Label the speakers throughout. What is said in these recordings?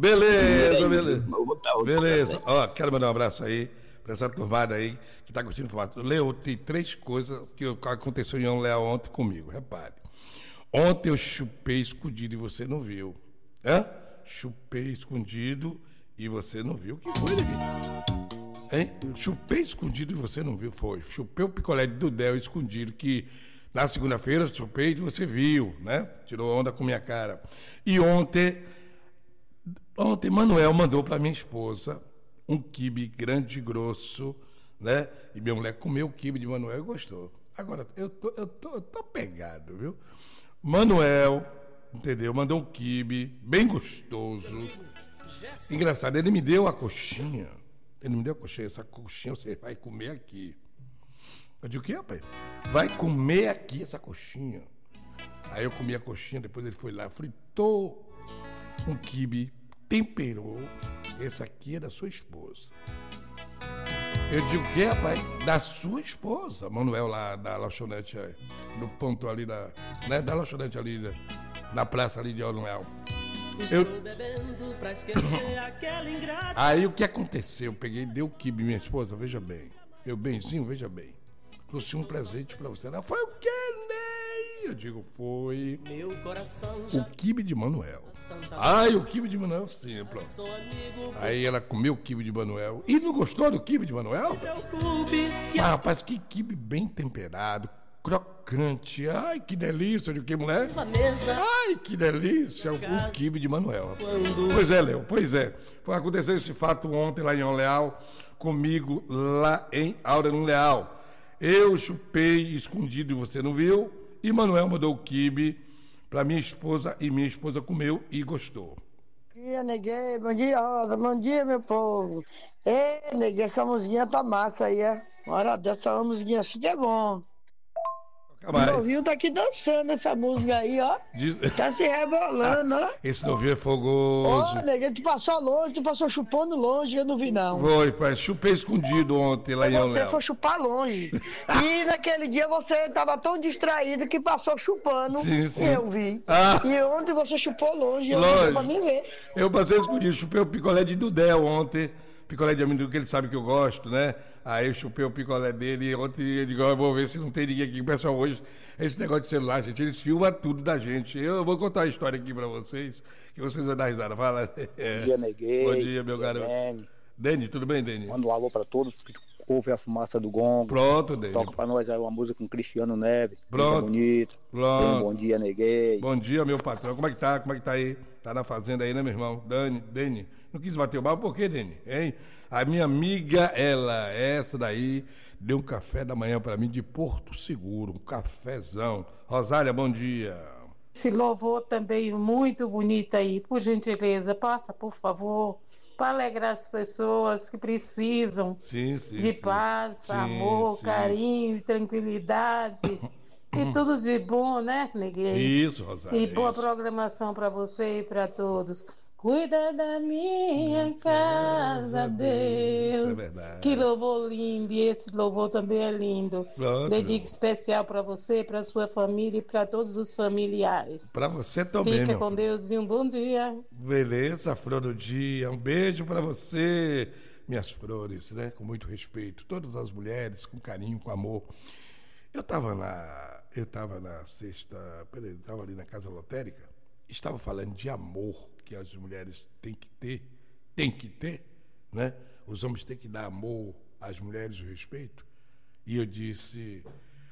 Speaker 1: Beleza,
Speaker 2: isso,
Speaker 1: beleza.
Speaker 2: vou botar outro
Speaker 1: Beleza.
Speaker 2: café.
Speaker 1: Ó, quero mandar um abraço aí pra essa turmada aí que tá curtindo o formato. Leo, tem 3 coisas que aconteceu em um Léo ontem comigo, repare. Ontem eu chupei escondido e você não viu. Hã? Chupei escondido e você não viu. O que foi, Neguinho? Hein? Chupei escondido e você não viu, foi. Chupei o picolé de Dudel escondido, que na segunda-feira eu chupei e você viu, né? Tirou onda com minha cara. E ontem Manuel mandou para minha esposa um quibe grande e grosso, né? E minha mulher comeu o quibe de Manuel e gostou. Agora, eu tô pegado, viu? Manuel, entendeu? Mandou um quibe bem gostoso. Engraçado, ele me deu a coxinha. Ele me deu a coxinha. Essa coxinha você vai comer aqui. Eu digo, o que, rapaz? Vai comer aqui essa coxinha. Aí eu comi a coxinha, depois ele foi lá, fritou um quibe, temperou. Esse aqui é da sua esposa. Eu digo, o que, rapaz? Da sua esposa. Manuel lá da lanchonete, no ponto ali da lanchonete ali, na praça ali de Manuel. Aí o que aconteceu? Eu peguei e dei o quibe, minha esposa, veja bem. Meu benzinho, veja bem. Trouxe um presente pra você. Ela, foi o quê, Ney? Eu digo, foi o quibe de Manuel. Ai, o quibe de Manuel, sim, pronto. Aí ela comeu o quibe de Manuel. E não gostou do quibe de Manuel? Ah, rapaz, que quibe bem temperado, crocante. Ai, que delícia. Eu digo, que mulher? Ai, que delícia. O quibe de Manuel. Pois é, Léo, pois é. Foi acontecer esse fato ontem lá em Leal, comigo lá em Aurelino Leal. Eu chupei escondido e você não viu. E Manuel mandou o quibe para minha esposa e minha esposa comeu e gostou.
Speaker 3: Bom dia, neguei. Bom dia, Rosa. Bom dia, meu povo. Ei, neguei, essa musiquinha tá massa aí, é? Uma hora dessa uma musiquinha assim que é bom. O novinho tá aqui dançando essa música aí, ó. Tá se rebolando, ó.
Speaker 1: Esse novinho é fogoso.
Speaker 3: Ô, neguei, tu passou longe, tu passou chupando longe, eu não vi, não.
Speaker 1: Foi, pai. Chupei escondido ontem lá em
Speaker 3: Você
Speaker 1: Léo.
Speaker 3: foi chupar longe. E naquele dia você tava tão distraído que passou chupando.
Speaker 1: Sim, sim.
Speaker 3: Eu vi. E ontem você chupou longe, eu não deu pra mim ver.
Speaker 1: Eu passei escondido, chupei o picolé de Dudel ontem. Picolé de amendoim que ele sabe que eu gosto, né? Aí eu chupei o picolé dele e ontem eu digo, eu vou ver se não tem ninguém aqui. O pessoal hoje, esse negócio de celular, gente, eles filmam tudo da gente. Eu vou contar a história aqui pra vocês, que vocês vão dar risada. Fala.
Speaker 2: Bom dia, neguei.
Speaker 1: Bom dia, meu garoto. Deni, tudo bem, Deni?
Speaker 2: Manda um alô pra todos que ouvem a fumaça do gongo.
Speaker 1: Pronto, Deni.
Speaker 2: Toca pra nós aí uma música com Cristiano Neves.
Speaker 1: Pronto.
Speaker 2: Bonito.
Speaker 1: Pronto.
Speaker 2: Bom dia, neguei.
Speaker 1: Bom dia, meu patrão. Como é que tá? Como é que tá aí? Tá na fazenda aí, né, meu irmão? Deni. Não quis bater o papo, por quê, Deni? Hein? A minha amiga, essa daí, deu um café da manhã pra mim de Porto Seguro, um cafezão. Rosália, bom dia.
Speaker 4: Esse louvor também muito bonito aí, por gentileza, passa, por favor, para alegrar as pessoas que precisam de paz, amor, carinho, tranquilidade e tudo de bom, né, Neguinho?
Speaker 1: Isso, Rosália.
Speaker 4: E boa programação para você e para todos. Cuida da minha casa, Deus.
Speaker 1: Isso é verdade.
Speaker 4: Que louvor lindo, e esse louvor também é lindo.
Speaker 1: Pronto,
Speaker 4: Dedico especial para você, para sua família e para todos os familiares.
Speaker 1: Para você também,
Speaker 4: Fica
Speaker 1: meu
Speaker 4: com
Speaker 1: filho.
Speaker 4: Deus e um bom dia.
Speaker 1: Beleza, flor do dia. Um beijo para você, minhas flores, né? Com muito respeito. Todas as mulheres, com carinho, com amor. Eu estava na sexta, peraí, estava ali na casa lotérica, estava falando de amor que as mulheres têm que ter, né? Os homens têm que dar amor às mulheres, o respeito. E eu disse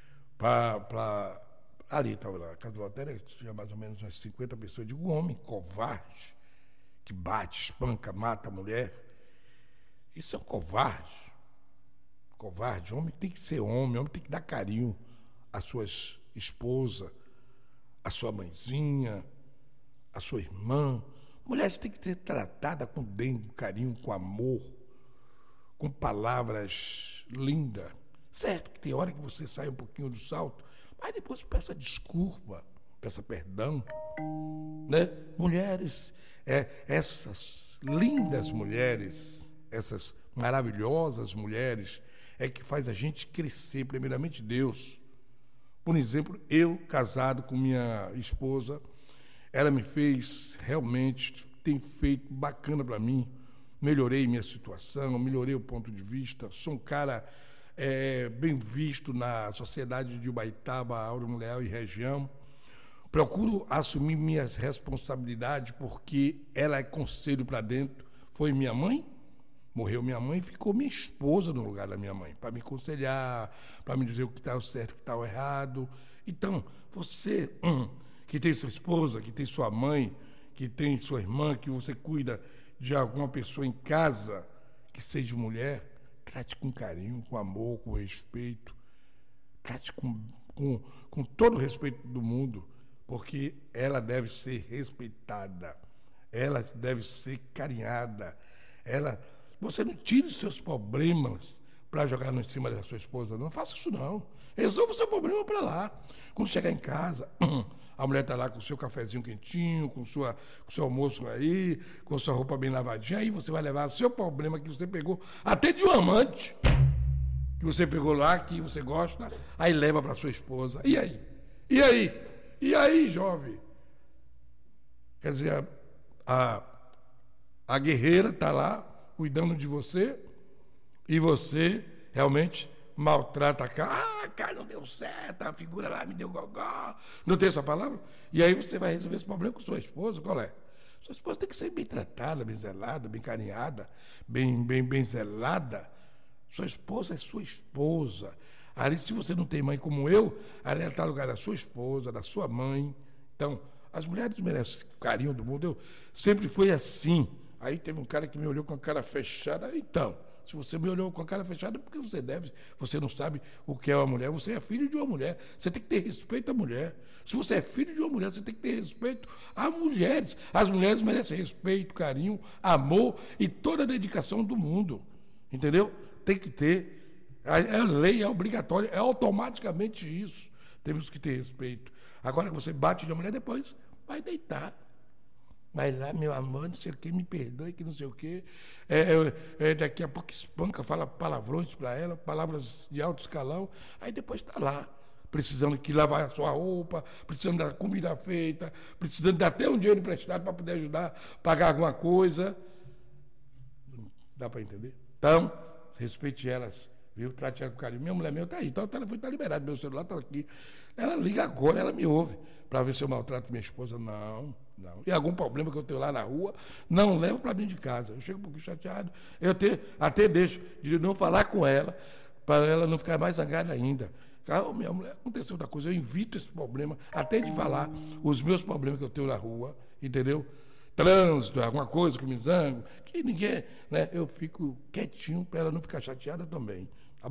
Speaker 1: ali estava na casa lotérica, tinha mais ou menos umas 50 pessoas. Eu digo, um homem covarde que bate, espanca, mata a mulher, isso é um covarde. Covarde, homem tem que ser homem tem que dar carinho às suas esposas, à sua mãezinha, à sua irmã. Mulheres têm que ser tratadas com dengo, carinho, com amor, com palavras lindas. Certo que tem hora que você sai um pouquinho do salto, mas depois peça desculpa, peça perdão, né? Mulheres, essas lindas mulheres, essas maravilhosas mulheres, é que faz a gente crescer, primeiramente Deus. Por exemplo, eu casado com minha esposa, ela me fez realmente tem feito bacana para mim. Melhorei minha situação, melhorei o ponto de vista. Sou um cara bem visto na sociedade de Ubaitaba, Áureo Leal e região. Procuro assumir minhas responsabilidades, porque ela é conselho para dentro. Foi minha mãe, morreu minha mãe, ficou minha esposa no lugar da minha mãe, para me aconselhar, para me dizer o que está certo, o que está errado. Então, você que tem sua esposa, que tem sua mãe, que tem sua irmã, que você cuida de alguma pessoa em casa, que seja mulher, trate com carinho, com amor, com respeito. Trate com todo o respeito do mundo, porque ela deve ser respeitada, ela deve ser carinhada. Você não tire os seus problemas para jogar em cima da sua esposa, não faça isso não. Resolva o seu problema para lá. Quando chegar em casa, a mulher está lá com o seu cafezinho quentinho, com o seu almoço aí, com a sua roupa bem lavadinha, aí você vai levar o seu problema que você pegou, até de um amante, que você pegou lá, que você gosta, aí leva para sua esposa. E aí? E aí? E aí, jovem? Quer dizer, a guerreira está lá, cuidando de você, e você realmente maltrata a cara. Ah, a cara não deu certo, a figura lá me deu gogó. Não tem essa palavra? E aí você vai resolver esse problema com sua esposa, qual é? Sua esposa tem que ser bem tratada, bem zelada, bem carinhada, bem zelada. Sua esposa é sua esposa. Ali, se você não tem mãe como eu, ali ela está no lugar da sua esposa, da sua mãe. Então, as mulheres merecem carinho do mundo. Eu sempre fui assim. Aí teve um cara que me olhou com a cara fechada. Então, se você me olhou com a cara fechada, porque você não sabe o que é uma mulher. Você é filho de uma mulher. Você tem que ter respeito à mulher. Se você é filho de uma mulher, você tem que ter respeito a mulheres. As mulheres merecem respeito, carinho, amor e toda a dedicação do mundo. Entendeu? Tem que ter. É lei, é obrigatório, é automaticamente isso. Temos que ter respeito. Agora que você bate na mulher, depois vai deitar. Vai lá, meu amor, não sei o que, me perdoe, que não sei o quê. Daqui a pouco espanca, fala palavrões para ela, palavras de alto escalão. Aí depois está lá, precisando que lavar a sua roupa, precisando da comida feita, precisando de até um dinheiro emprestado para poder ajudar a pagar alguma coisa. Dá para entender? Então, respeite elas, viu? Trate ela com carinho. Minha mulher está aí, então o telefone está liberado, meu celular está aqui. Ela liga agora, ela me ouve, para ver se eu maltrato minha esposa. Não. E algum problema que eu tenho lá na rua, não levo para dentro de casa. Eu chego um pouquinho chateado, eu até deixo de não falar com ela, para ela não ficar mais zangada ainda. Minha mulher, aconteceu outra coisa, eu evito esse problema, até de falar os meus problemas que eu tenho na rua, entendeu? Trânsito, alguma coisa que me zango, que ninguém, né? Eu fico quietinho para ela não ficar chateada também.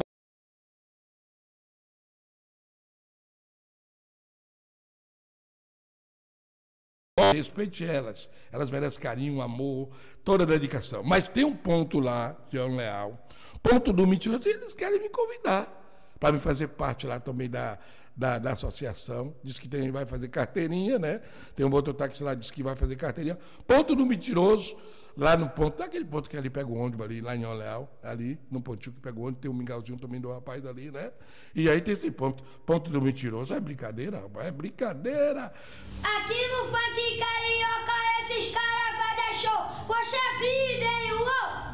Speaker 1: Respeite elas merecem carinho, amor, toda a dedicação. Mas tem um ponto lá, João Leal, ponto do mentiroso, eles querem me convidar para me fazer parte lá também da associação. Diz que vai fazer carteirinha, né? Tem um mototáxi lá, diz que vai fazer carteirinha. Ponto do mentiroso, lá no ponto, aquele ponto que ali pega o ônibus ali, lá em Oleal, ali, no pontinho que pega o ônibus, tem um mingauzinho também do rapaz ali, né? E aí tem esse ponto do mentiroso. É brincadeira, rapaz, é brincadeira.
Speaker 5: Aqui no funk carioca, esses caras vai dar show. Poxa vida, hein, uou!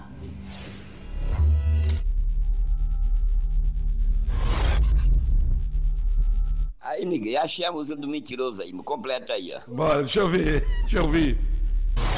Speaker 6: Aí, ninguém, achei a música do mentiroso aí, completa aí, ó.
Speaker 1: Bora, deixa eu ver.